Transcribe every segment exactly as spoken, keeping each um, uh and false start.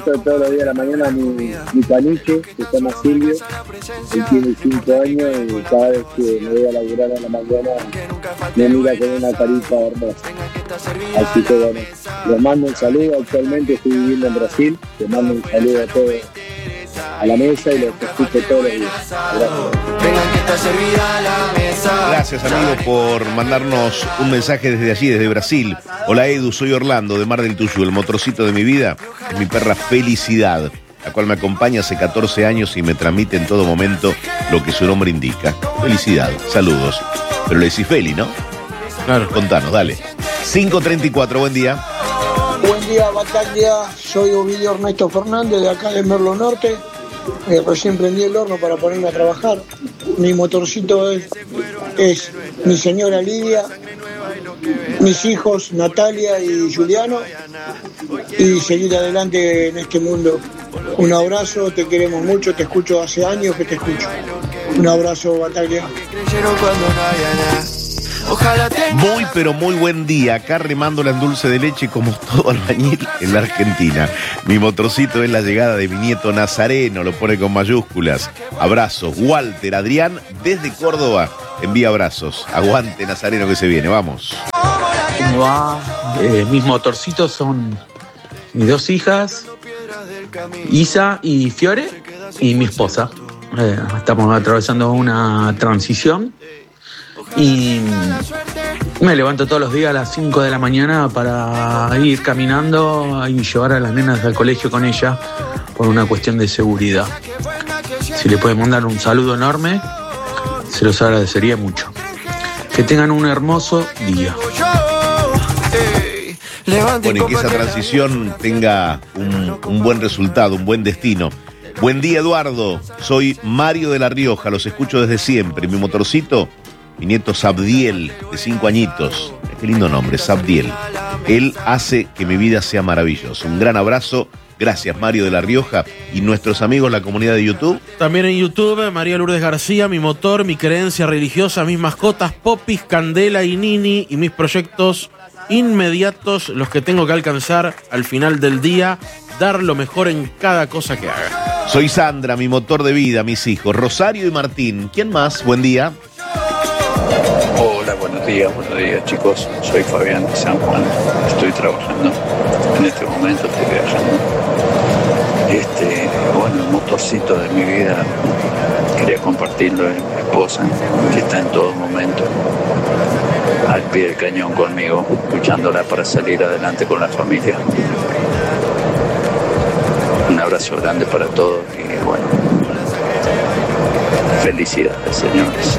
todos los días de la mañana a mi, mi caniche, que se llama Silvio. Él tiene cinco años y cada vez que me voy a laburar en la mañana me mira con una carita hermosa. Así que bueno, les mando un saludo. Actualmente estoy viviendo en Brasil. Les mando un saludo a todos, a la mesa, y los escucho todos los días. Gracias. Gracias, amigo, por mandarnos un mensaje desde allí, desde Brasil. Hola, Edu, soy Orlando, de Mar del Tuyú. El motorcito de mi vida es mi perra Felicidad, la cual me acompaña hace catorce años y me transmite en todo momento lo que su nombre indica. Felicidad, saludos. Pero le decís Feli, ¿no? Claro. Contanos, dale. cinco treinta y cuatro, buen día. Buen día, Bataglia. Soy Ovidio Ernesto Fernández, de acá de Merlo Norte. Eh, recién prendí el horno para ponerme a trabajar. Mi motorcito es, es mi señora Lidia, mis hijos Natalia y Juliano, y seguir adelante en este mundo. Un abrazo, te queremos mucho, te escucho hace años que te escucho. Un abrazo, Bataglia. Muy pero muy buen día, acá remándola en dulce de leche como todo albañil en la Argentina. Mi motorcito es la llegada de mi nieto Nazareno, lo pone con mayúsculas. Abrazos, Walter Adrián desde Córdoba envía abrazos. Aguante Nazareno que se viene, vamos. ¿Cómo va? Eh, mis motorcitos son mis dos hijas, Isa y Fiore, y mi esposa. Eh, estamos atravesando una transición. Y me levanto todos los días a las cinco de la mañana para ir caminando y llevar a las nenas al colegio con ella por una cuestión de seguridad. Si le pueden mandar un saludo enorme, se los agradecería mucho. Que tengan un hermoso día. Bueno, y que esa transición tenga un, un buen resultado, un buen destino. Buen día, Eduardo. Soy Mario de La Rioja, los escucho desde siempre. Mi motorcito, mi nieto Sabdiel, de cinco añitos. Qué lindo nombre, Sabdiel. Él hace que mi vida sea maravillosa. Un gran abrazo. Gracias, Mario de La Rioja. Y nuestros amigos en la comunidad de YouTube. También en YouTube, María Lourdes García, mi motor, mi creencia religiosa, mis mascotas, Popis, Candela y Nini, y mis proyectos inmediatos, los que tengo que alcanzar al final del día, dar lo mejor en cada cosa que haga. Soy Sandra, mi motor de vida, mis hijos, Rosario y Martín. ¿Quién más? Buen día. Hola, buenos días, buenos días chicos. Soy Fabián de San Juan. Estoy trabajando. En este momento estoy viajando. Este, bueno, el motorcito de mi vida quería compartirlo en mi esposa, que está en todo momento al pie del cañón conmigo, luchándola para salir adelante con la familia. Un abrazo grande para todos y bueno, felicidades, señores.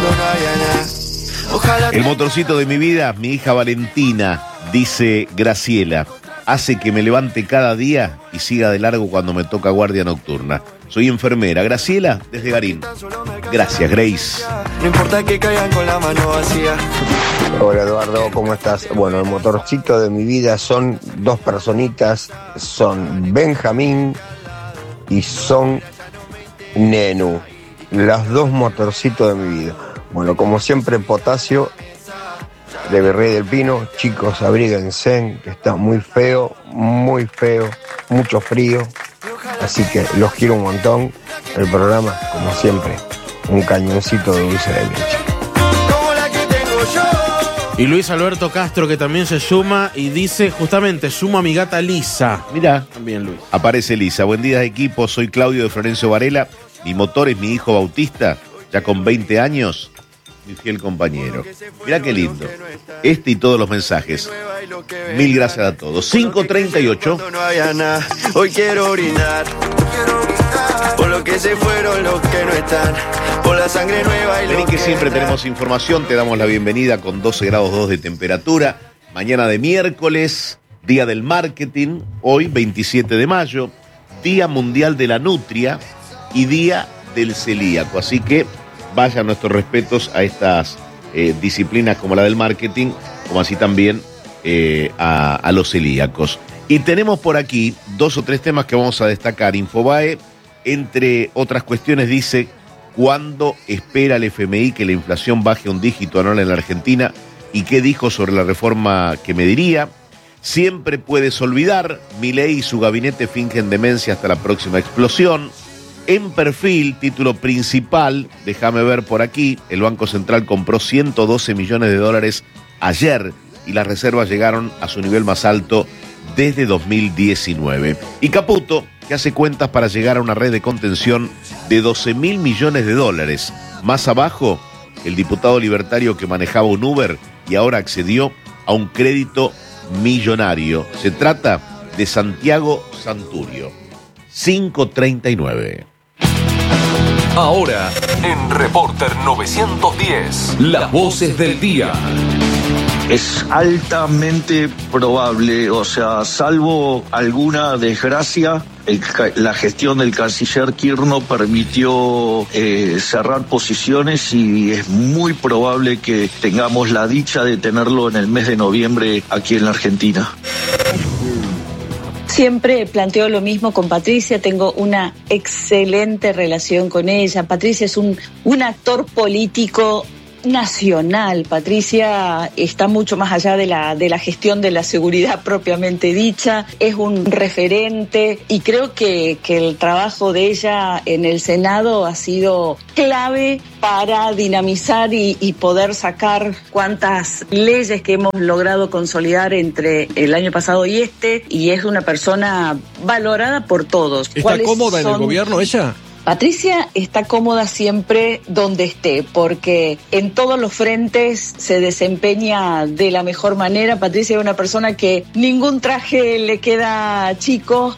El motorcito de mi vida, mi hija Valentina, dice Graciela, hace que me levante cada día y siga de largo cuando me toca guardia nocturna. Soy enfermera. Graciela, desde Garín. Gracias, Grace. No importa que caigan con la mano vacía. Hola, Eduardo, ¿cómo estás? Bueno, el motorcito de mi vida son dos personitas, son Benjamín y son Nenu, los dos motorcitos de mi vida. Bueno, como siempre, Potasio de Virrey del Pino. Chicos, abríguense, que está muy feo, muy feo, mucho frío. Así que los quiero un montón. El programa, como siempre, un cañoncito de dulce de leche. Y Luis Alberto Castro, que también se suma y dice, justamente, sumo a mi gata Lisa. Mirá, también Luis. Aparece Lisa. Buen día, equipo. Soy Claudio de Florencio Varela. Mi motor es mi hijo Bautista, ya con veinte años. Mi fiel compañero. Mirá qué lindo. Este y todos los mensajes. Mil gracias a todos. cinco treinta y ocho. Hoy quiero orinar por lo que se fueron, los que no están, por la sangre nueva y Vení lo que que siempre está. tenemos información. Te damos la bienvenida con doce grados dos de temperatura. Mañana de miércoles, día del marketing. Hoy, veintisiete de mayo, Día Mundial de la Nutria y Día del Celíaco. Así que vayan nuestros respetos a estas eh, disciplinas como la del marketing, como así también eh, a, a los celíacos. Y tenemos por aquí dos o tres temas que vamos a destacar. Infobae, entre otras cuestiones, dice: ¿cuándo espera el F M I que la inflación baje un dígito anual en la Argentina? ¿Y qué dijo sobre la reforma que mediría? Siempre puedes olvidar, Milei y su gabinete fingen demencia hasta la próxima explosión. En perfil, título principal, déjame ver por aquí, el Banco Central compró ciento doce millones de dólares ayer y las reservas llegaron a su nivel más alto desde dos mil diecinueve. Y Caputo, que hace cuentas para llegar a una red de contención de doce mil millones de dólares. Más abajo, el diputado libertario que manejaba un Uber y ahora accedió a un crédito millonario. Se trata de Santiago Santurio. cinco treinta y nueve. Ahora, en Reporter novecientos diez, las voces del día. Es altamente probable, o sea, salvo alguna desgracia, el, la gestión del canciller Kirchner permitió eh, cerrar posiciones y es muy probable que tengamos la dicha de tenerlo en el mes de noviembre aquí en la Argentina. Siempre planteo lo mismo con Patricia, tengo una excelente relación con ella. Patricia es un, un actor político nacional. Patricia está mucho más allá de la, de la gestión de la seguridad propiamente dicha, es un referente y creo que, que el trabajo de ella en el Senado ha sido clave para dinamizar y, y poder sacar cuantas leyes que hemos logrado consolidar entre el año pasado y este, y es una persona valorada por todos. ¿Está cómoda en el gobierno ella? Patricia está cómoda siempre donde esté, porque en todos los frentes se desempeña de la mejor manera. Patricia es una persona que ningún traje le queda chico.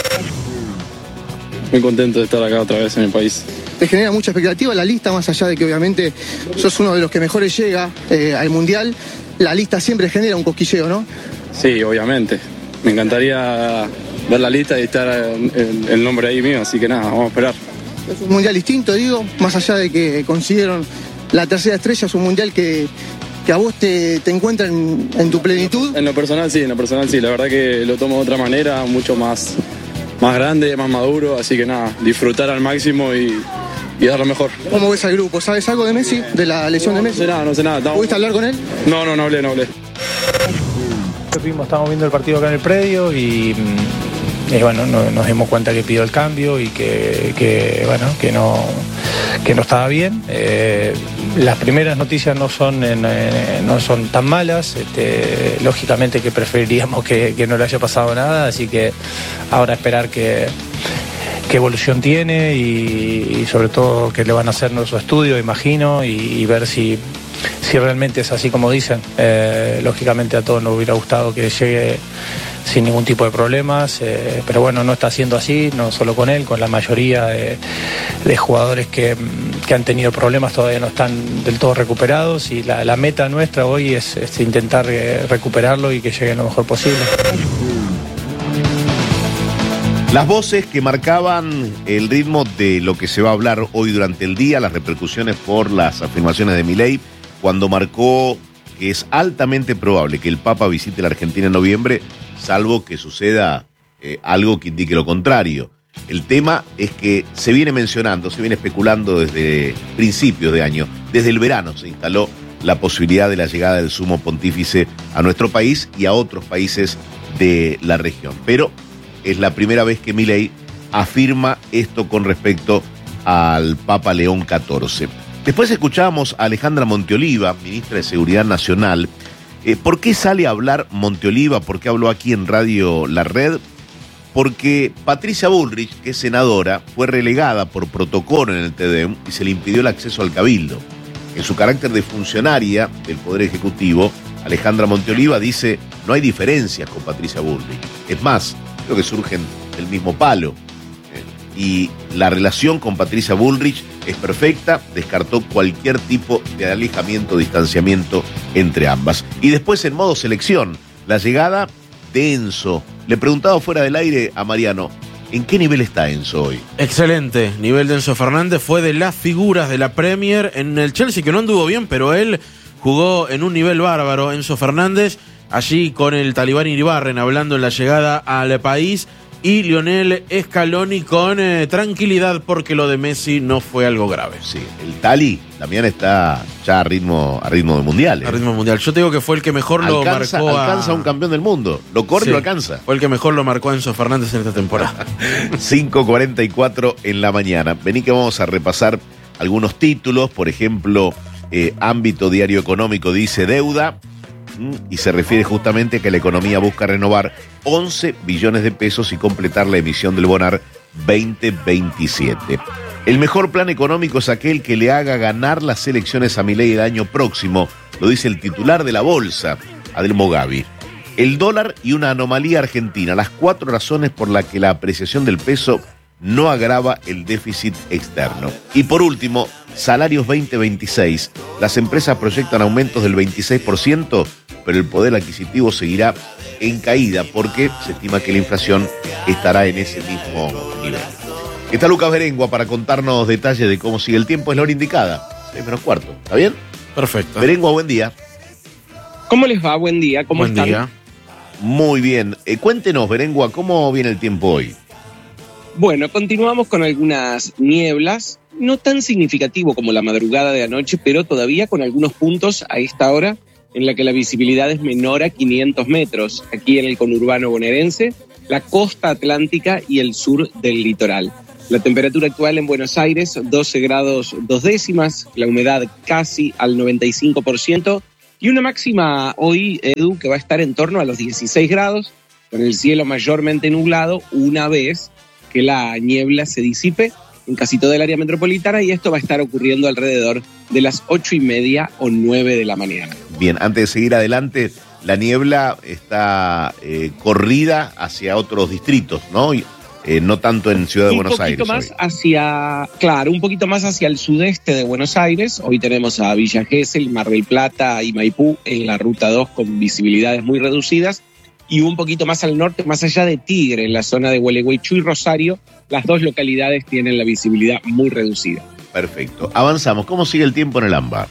Muy contento de estar acá otra vez en el país. Te genera mucha expectativa la lista, más allá de que obviamente sos uno de los que mejores llega eh, al Mundial. La lista siempre genera un cosquilleo, ¿no? Sí, obviamente. Me encantaría ver la lista y estar el, el nombre ahí mío, así que nada, vamos a esperar. Es un mundial distinto, digo, más allá de que consiguieron la tercera estrella, es un mundial que, que a vos te, te encuentra en, en tu plenitud. En lo personal sí, en lo personal sí, la verdad que lo tomo de otra manera, mucho más, más grande, más maduro, así que nada, disfrutar al máximo y, y dar lo mejor. ¿Cómo ves al grupo? ¿Sabes algo de Messi, de la lesión no, de Messi? No sé nada, no sé nada. Estamos... ¿Pudiste hablar con él? No, no, no hablé, no hablé. Estamos viendo el partido acá en el predio y... Y bueno, no, nos dimos cuenta que pidió el cambio y que, que bueno, que no, que no estaba bien. Eh, las primeras noticias no son, en, eh, no son tan malas. Este, lógicamente que preferiríamos que, que no le haya pasado nada, así que ahora esperar que, qué evolución tiene y, y sobre todo que le van a hacer nuestro estudio, imagino, y, y ver si, si realmente es así como dicen. Eh, lógicamente a todos nos hubiera gustado que llegue sin ningún tipo de problemas, eh, pero bueno, no está siendo así, no solo con él, con la mayoría de, de jugadores que, que han tenido problemas todavía no están del todo recuperados y la, la meta nuestra hoy es, es intentar eh, recuperarlo y que llegue lo mejor posible. Las voces que marcaban el ritmo de lo que se va a hablar hoy durante el día, las repercusiones por las afirmaciones de Milei, cuando marcó que es altamente probable que el Papa visite la Argentina en noviembre, salvo que suceda eh, algo que indique lo contrario. El tema es que se viene mencionando, se viene especulando desde principios de año, desde el verano se instaló la posibilidad de la llegada del sumo pontífice a nuestro país y a otros países de la región. Pero es la primera vez que Milei afirma esto con respecto al Papa León catorce. Después escuchábamos a Alejandra Monteoliva, ministra de Seguridad Nacional. Eh, ¿Por qué sale a hablar Monteoliva? ¿Por qué habló aquí en Radio La Red? Porque Patricia Bullrich, que es senadora, fue relegada por protocolo en el T D E M y se le impidió el acceso al cabildo. En su carácter de funcionaria del Poder Ejecutivo, Alejandra Monteoliva dice no hay diferencias con Patricia Bullrich. Es más, creo que surgen del mismo palo. Y la relación con Patricia Bullrich es perfecta, descartó cualquier tipo de alejamiento, distanciamiento entre ambas. Y después en modo selección, la llegada de Enzo. Le preguntaba fuera del aire a Mariano, ¿en qué nivel está Enzo hoy? Excelente, nivel de Enzo Fernández, fue de las figuras de la Premier en el Chelsea, que no anduvo bien, pero él jugó en un nivel bárbaro. Enzo Fernández, allí con el Talibán Iribarren, hablando en la llegada al país. Y Lionel Scaloni con eh, tranquilidad porque lo de Messi no fue algo grave. Sí, el Tali también está ya a ritmo, a ritmo de mundial. ¿eh? A ritmo mundial. Yo te digo que fue el que mejor alcanza, lo marcó a... Alcanza a un campeón del mundo. Lo corre y sí, lo alcanza. Fue el que mejor lo marcó a Enzo Fernández en esta temporada. cinco cuarenta y cuatro en la mañana. Vení que vamos a repasar algunos títulos. Por ejemplo, eh, ámbito diario económico dice deuda. Y se refiere justamente a que la economía busca renovar once billones de pesos y completar la emisión del Bonar veinte veintisiete. El mejor plan económico es aquel que le haga ganar las elecciones a Milei el año próximo, lo dice el titular de la bolsa, Adelmo Gavi. El dólar y una anomalía argentina, las cuatro razones por las que la apreciación del peso no agrava el déficit externo. Y por último, salarios veinte veintiséis. Las empresas proyectan aumentos del veintiséis por ciento, pero el poder adquisitivo seguirá en caída porque se estima que la inflación estará en ese mismo nivel. Está Lucas Berengua para contarnos detalles de cómo sigue el tiempo. Es la hora indicada, seis menos cuarto. ¿Está bien? Perfecto. Berengua, buen día. ¿Cómo les va? Buen día. ¿Cómo buen están? Día. Muy bien. Eh, cuéntenos, Berengua, ¿cómo viene el tiempo hoy? Bueno, continuamos con algunas nieblas, no tan significativo como la madrugada de anoche, pero todavía con algunos puntos a esta hora en la que la visibilidad es menor a quinientos metros, aquí en el conurbano bonaerense, la costa atlántica y el sur del litoral. La temperatura actual en Buenos Aires, doce grados dos décimas, la humedad casi al noventa y cinco por ciento y una máxima hoy, Edu, que va a estar en torno a los dieciséis grados, con el cielo mayormente nublado una vez que la niebla se disipe en casi toda el área metropolitana, y esto va a estar ocurriendo alrededor de las ocho y media o nueve de la mañana. Bien, antes de seguir adelante, la niebla está eh, corrida hacia otros distritos, ¿no? Eh, no tanto en Ciudad de Buenos Aires. Un poquito más hacia, claro, un poquito más hacia el sudeste de Buenos Aires. Hoy tenemos a Villa Gesell, Mar del Plata y Maipú en la ruta dos con visibilidades muy reducidas. Y un poquito más al norte, más allá de Tigre, en la zona de Gualeguaychú y Rosario, las dos localidades tienen la visibilidad muy reducida. Perfecto. Avanzamos. ¿Cómo sigue el tiempo en el AMBA?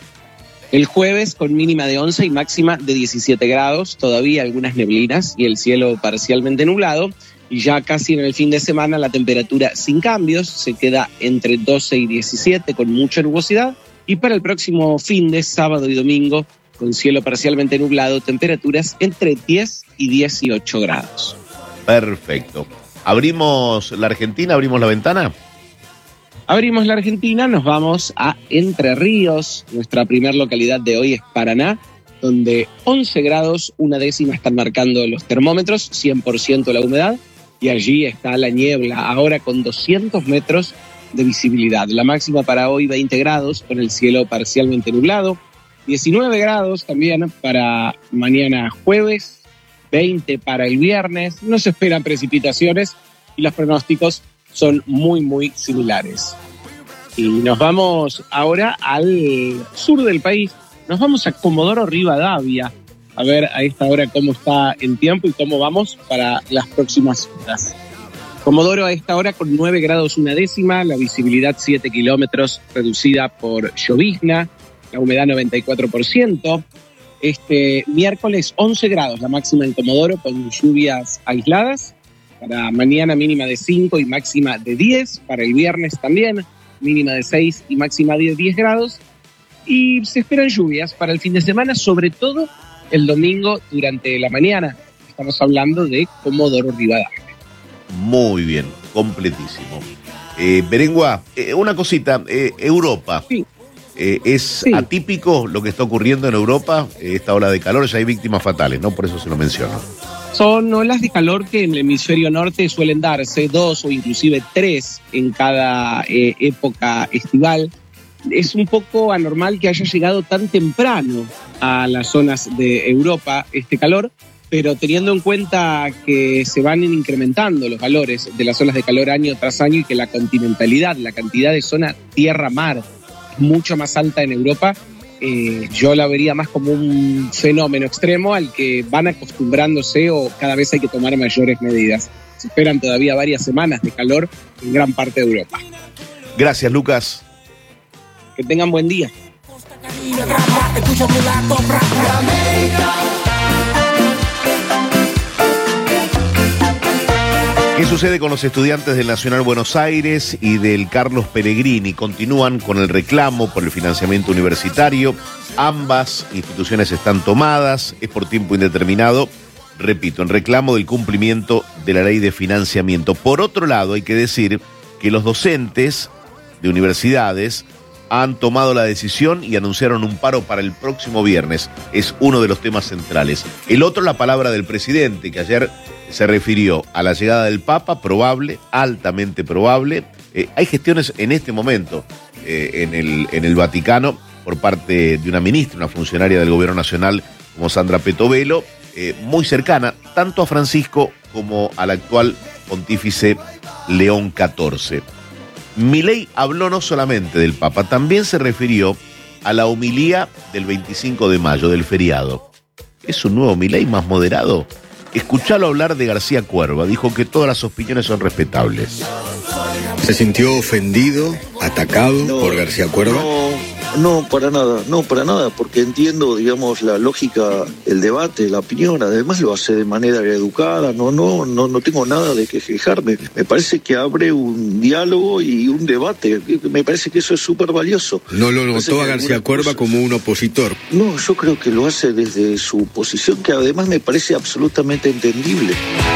El jueves con mínima de once y máxima de diecisiete grados, todavía algunas neblinas y el cielo parcialmente nublado. Y ya casi en el fin de semana la temperatura sin cambios, se queda entre doce y diecisiete con mucha nubosidad. Y para el próximo fin de sábado y domingo, con cielo parcialmente nublado, temperaturas entre diez y dieciocho grados. Perfecto. ¿Abrimos la Argentina? ¿Abrimos la ventana? Abrimos la Argentina, nos vamos a Entre Ríos. Nuestra primer localidad de hoy es Paraná, donde once grados, una décima están marcando los termómetros, cien por ciento la humedad, y allí está la niebla, ahora con doscientos metros de visibilidad. La máxima para hoy veinte grados, con el cielo parcialmente nublado. diecinueve grados también para mañana jueves, veinte para el viernes. No se esperan precipitaciones y los pronósticos son muy, muy similares. Y nos vamos ahora al sur del país. Nos vamos a Comodoro Rivadavia a ver a esta hora cómo está el tiempo y cómo vamos para las próximas horas. Comodoro a esta hora con nueve grados una décima, la visibilidad siete kilómetros reducida por llovizna, la humedad noventa y cuatro por ciento. Este miércoles once grados, la máxima en Comodoro con lluvias aisladas. Para mañana mínima de cinco y máxima de diez. Para el viernes también mínima de seis y máxima de diez grados. Y se esperan lluvias para el fin de semana, sobre todo el domingo durante la mañana. Estamos hablando de Comodoro Rivadavia. Muy bien, completísimo. Eh, Berengua, eh, una cosita, eh, Europa. Sí. Eh, ¿Es sí. atípico lo que está ocurriendo en Europa? Eh, esta ola de calor, ya hay víctimas fatales, ¿no? Por eso se lo menciono. Son olas de calor que en el hemisferio norte suelen darse dos o inclusive tres en cada eh, época estival. Es un poco anormal que haya llegado tan temprano a las zonas de Europa este calor, pero teniendo en cuenta que se van incrementando los valores de las olas de calor año tras año y que la continentalidad, la cantidad de zona tierra-mar es mucho más alta en Europa, eh, yo la vería más como un fenómeno extremo al que van acostumbrándose o cada vez hay que tomar mayores medidas. Se esperan todavía varias semanas de calor en gran parte de Europa. Gracias, Lucas. Que tengan buen día. ¿Qué sucede con los estudiantes del Nacional Buenos Aires y del Carlos Pellegrini? Continúan con el reclamo por el financiamiento universitario. Ambas instituciones están tomadas, es por tiempo indeterminado, repito, en reclamo del cumplimiento de la ley de financiamiento. Por otro lado, hay que decir que los docentes de universidades han tomado la decisión y anunciaron un paro para el próximo viernes. Es uno de los temas centrales. El otro, la palabra del presidente, que ayer se refirió a la llegada del Papa, probable, altamente probable. Eh, hay gestiones en este momento eh, en, el, en el Vaticano por parte de una ministra, una funcionaria del gobierno nacional como Sandra Petovelo, eh, muy cercana tanto a Francisco como al actual pontífice León catorce. Milei habló no solamente del Papa, también se refirió a la homilía del veinticinco de mayo, del feriado. ¿Es un nuevo Milei más moderado? Escuchalo hablar de García Cuerva, dijo que todas las opiniones son respetables. ¿Se sintió ofendido, atacado No, por García Cuerva? No, no, para nada, no, para nada, porque entiendo, digamos, la lógica, el debate, la opinión, además lo hace de manera educada, no, no, no, no tengo nada de que quejarme. Me parece que abre un diálogo y un debate, me parece que eso es súper valioso. ¿No lo notó a García Cuerva como un opositor? No, yo creo que lo hace desde su posición, que además me parece absolutamente entendible.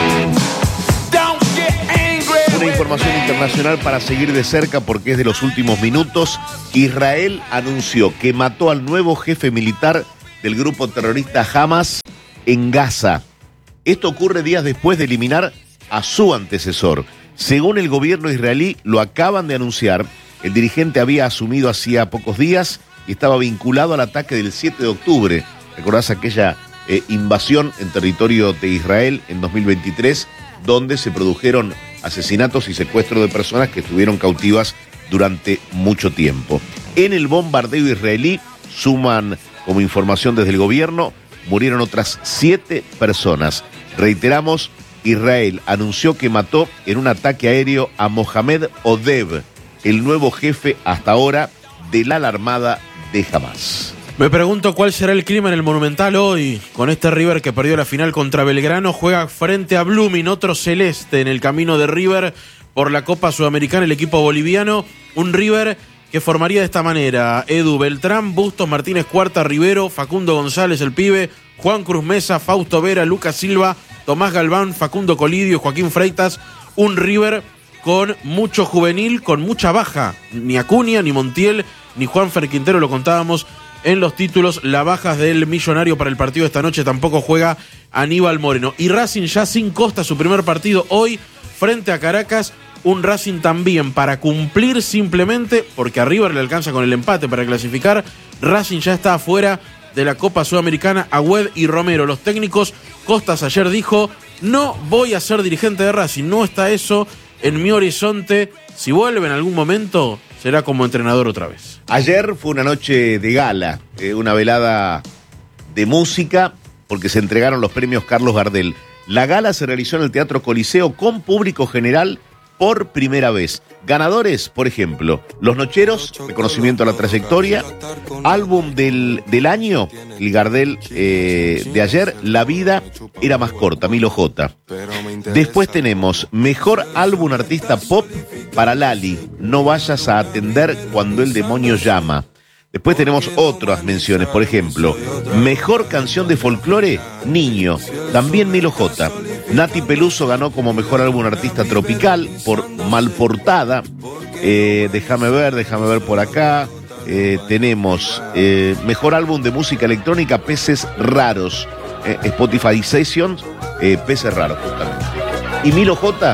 Una información internacional para seguir de cerca porque es de los últimos minutos. Israel anunció que mató al nuevo jefe militar del grupo terrorista Hamas en Gaza. Esto ocurre días después de eliminar a su antecesor. Según el gobierno israelí, lo acaban de anunciar. El dirigente había asumido hacía pocos días y estaba vinculado al ataque del siete de octubre. ¿Recordás aquella eh, invasión en territorio de Israel en dos mil veintitrés, donde se produjeron asesinatos y secuestros de personas que estuvieron cautivas durante mucho tiempo? En el bombardeo israelí, suman como información desde el gobierno, murieron otras siete personas. Reiteramos, Israel anunció que mató en un ataque aéreo a Mohamed Odeb, el nuevo jefe hasta ahora de la Armada de Hamas. Me pregunto cuál será el clima en el Monumental hoy, con este River que perdió la final contra Belgrano, juega frente a Blooming, otro celeste en el camino de River por la Copa Sudamericana, el equipo boliviano, un River que formaría de esta manera: Edu Beltrán, Bustos, Martínez Cuarta, Rivero, Facundo González, el pibe, Juan Cruz Mesa, Fausto Vera, Lucas Silva, Tomás Galván, Facundo Colidio, Joaquín Freitas, un River con mucho juvenil, con mucha baja, ni Acuña, ni Montiel, ni Juanfer Quintero, lo contábamos en los títulos, las bajas del Millonario para el partido de esta noche, tampoco juega Aníbal Moreno. Y Racing ya sin Costa, su primer partido hoy frente a Caracas, un Racing también para cumplir simplemente, porque a River le alcanza con el empate para clasificar. Racing ya está afuera de la Copa Sudamericana. Agüed y Romero, los técnicos. Costas ayer dijo: no voy a ser dirigente de Racing, no está eso en mi horizonte. Si vuelve en algún momento, será como entrenador otra vez. Ayer fue una noche de gala, eh, una velada de música, porque se entregaron los premios Carlos Gardel. La gala se realizó en el Teatro Coliseo con público general por primera vez. Ganadores, por ejemplo, Los Nocheros, reconocimiento a la trayectoria. Álbum del, del año, el Gardel eh, de ayer, La vida era más corta, Milo J. Después tenemos Mejor álbum artista pop para Lali, No vayas a atender cuando el demonio llama. Después tenemos otras menciones, por ejemplo, Mejor canción de folclore, Niño, también Milo J. Nati Peluso ganó como Mejor álbum artista tropical por Malportada. Eh, déjame ver, déjame ver por acá. Eh, tenemos eh, Mejor álbum de música electrónica, Peces Raros. Eh, Spotify Sessions, eh, Peces Raros, justamente. Y Milo J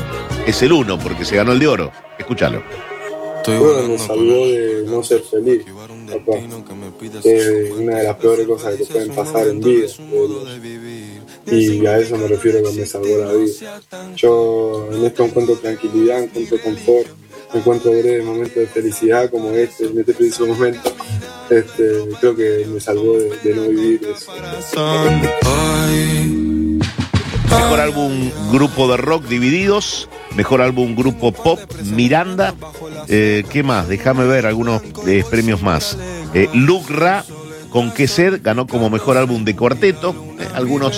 es el uno, porque se ganó el de oro. Escúchalo. Bueno, me salvó de no ser feliz, papá. Es una de las peores cosas que te pueden pasar en vida. Y a eso me refiero que me salvó la vida. Yo en esto encuentro tranquilidad, encuentro confort, encuentro breves momentos de felicidad como este, en este preciso momento. Este, creo que me salvó de, de no vivir eso. Mejor álbum grupo de rock, Divididos. Mejor álbum grupo pop, Miranda. Eh, ¿Qué más? Déjame ver algunos eh, premios más. Eh, Luke Ra, con Qué Sed, ganó como mejor álbum de cuarteto. Eh, algunos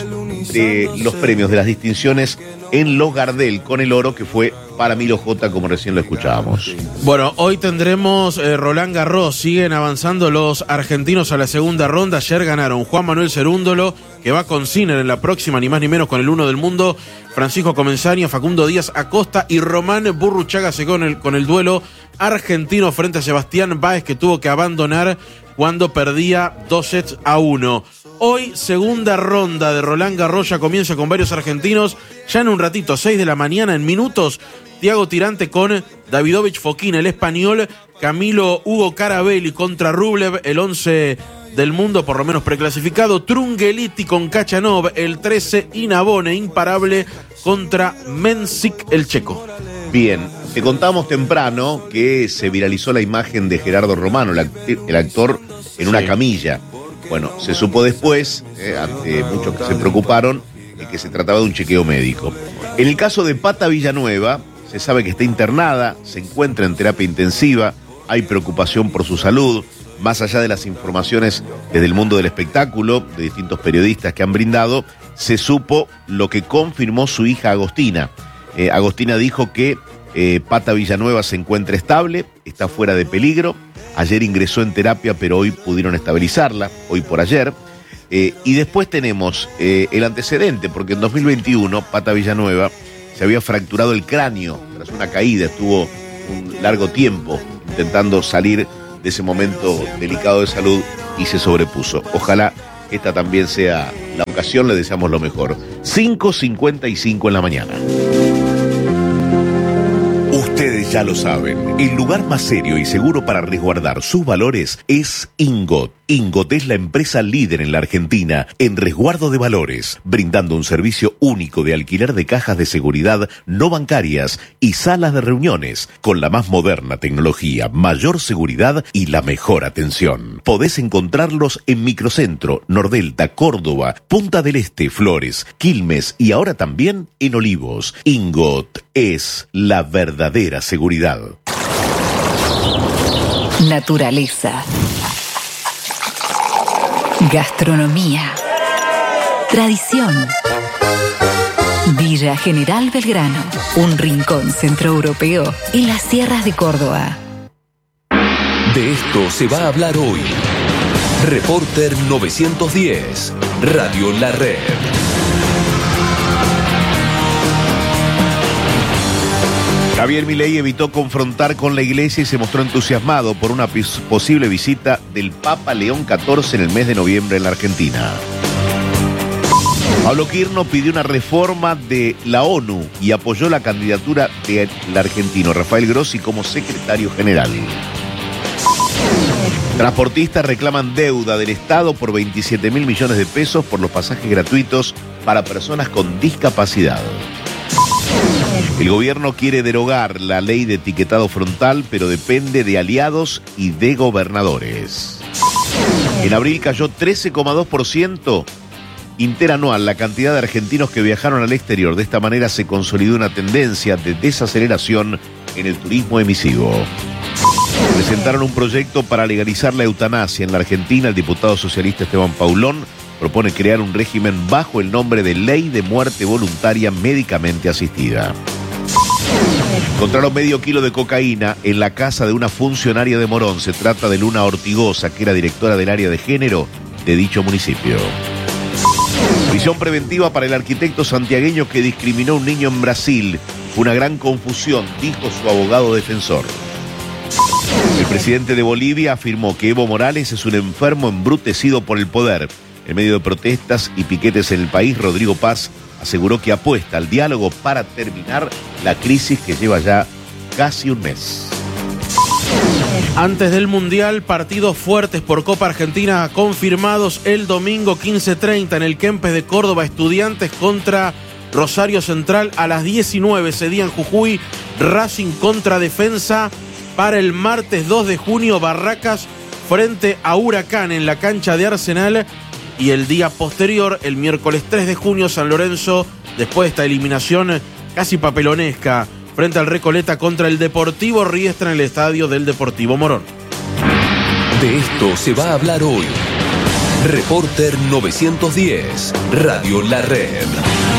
de los premios, de las distinciones en los Gardel, con el oro que fue para Milo J, como recién lo escuchábamos. Bueno, hoy tendremos eh, Roland Garros. Siguen avanzando los argentinos a la segunda ronda. Ayer ganaron Juan Manuel Cerúndolo, que va con Sinner en la próxima, ni más ni menos con el uno del mundo, Francisco Comenzania, Facundo Díaz Acosta y Román Burruchaga se con el, con el duelo argentino frente a Sebastián Báez, que tuvo que abandonar cuando perdía dos sets a uno. Hoy, segunda ronda de Roland Garros, ya comienza con varios argentinos. Ya en un ratito, seis de la mañana, en minutos, Thiago Tirante con Davidovich Fokina, el español. Camilo Hugo Carabelli contra Rublev, el once del mundo, por lo menos preclasificado. Trungeliti con Kachanov, el trece. Y Nabone, imparable, contra Mensik, el checo. Bien, te contamos temprano que se viralizó la imagen de Gerardo Romano, el, act- el actor, en una sí. camilla. Bueno, se supo después, eh, ante muchos que se preocuparon, de que se trataba de un chequeo médico. En el caso de Pata Villanueva, se sabe que está internada, se encuentra en terapia intensiva, hay preocupación por su salud, más allá de las informaciones desde el mundo del espectáculo, de distintos periodistas que han brindado, se supo lo que confirmó su hija Agostina. Eh, Agostina dijo que eh, Pata Villanueva se encuentra estable, está fuera de peligro. Ayer ingresó en terapia, pero hoy pudieron estabilizarla, hoy por ayer. Eh, y después tenemos eh, el antecedente, porque en dos mil veintiuno Pata Villanueva se había fracturado el cráneo tras una caída, estuvo un largo tiempo intentando salir de ese momento delicado de salud y se sobrepuso. Ojalá esta también sea la ocasión, le deseamos lo mejor. cinco cincuenta y cinco en la mañana. Ustedes ya lo saben, el lugar más serio y seguro para resguardar sus valores es Ingot. Ingot es la empresa líder en la Argentina en resguardo de valores, brindando un servicio único de alquiler de cajas de seguridad no bancarias y salas de reuniones, con la más moderna tecnología, mayor seguridad y la mejor atención. Podés encontrarlos en Microcentro, Nordelta, Córdoba, Punta del Este, Flores, Quilmes y ahora también en Olivos. Ingot es la verdadera seguridad. Naturaleza. Gastronomía. Tradición. Villa General Belgrano, un rincón centroeuropeo en las sierras de Córdoba. De esto se va a hablar hoy. Reporter novecientos diez, Radio La Red. Javier Milei evitó confrontar con la iglesia y se mostró entusiasmado por una pos- posible visita del Papa León catorce en el mes de noviembre en la Argentina. Pablo Quirno pidió una reforma de la ONU y apoyó la candidatura del argentino Rafael Grossi como secretario general. Transportistas reclaman deuda del Estado por veintisiete mil millones de pesos por los pasajes gratuitos para personas con discapacidad. El gobierno quiere derogar la ley de etiquetado frontal, pero depende de aliados y de gobernadores. En abril cayó trece coma dos por ciento interanual la cantidad de argentinos que viajaron al exterior. De esta manera se consolidó una tendencia de desaceleración en el turismo emisivo. Presentaron un proyecto para legalizar la eutanasia en la Argentina. El diputado socialista Esteban Paulón propone crear un régimen bajo el nombre de Ley de Muerte Voluntaria Médicamente Asistida. Encontraron medio kilo de cocaína en la casa de una funcionaria de Morón. Se trata de Luna Ortigosa, que era directora del área de género de dicho municipio. Prisión preventiva para el arquitecto santiagueño que discriminó a un niño en Brasil. Fue una gran confusión, dijo su abogado defensor. El presidente de Bolivia afirmó que Evo Morales es un enfermo embrutecido por el poder. En medio de protestas y piquetes en el país, Rodrigo Paz aseguró que apuesta al diálogo para terminar la crisis que lleva ya casi un mes. Antes del Mundial, partidos fuertes por Copa Argentina confirmados el domingo quince treinta en el Kempes de Córdoba. Estudiantes contra Rosario Central a las diecinueve. Ese día en Jujuy, Racing contra Defensa. Para el martes dos de junio, Barracas frente a Huracán en la cancha de Arsenal. Y el día posterior, el miércoles tres de junio, San Lorenzo, después de esta eliminación casi papelonesca, frente al Recoleta contra el Deportivo Riestra en el estadio del Deportivo Morón. De esto se va a hablar hoy. Reporter novecientos diez, Radio La Red.